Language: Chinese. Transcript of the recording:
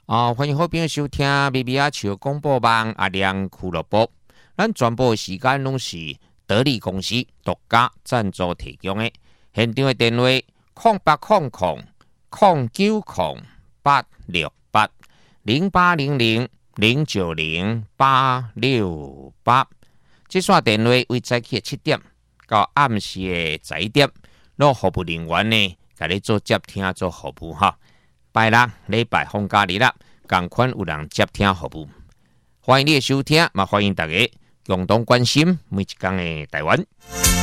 欢迎好朋友收听咪咪啊笑广播网阿亮俱乐部。咱全部时间拢是得力公司独家赞助提供的。现场的电话0800-890-0800-090-868。这线电话为早起7点到暗时的11点，让服务人员呢，甲你做接听做服务哈。拜六、礼拜放假日啦，同款有人接听服务。欢迎你的收听，嘛欢迎大家共同关心每一天的台湾。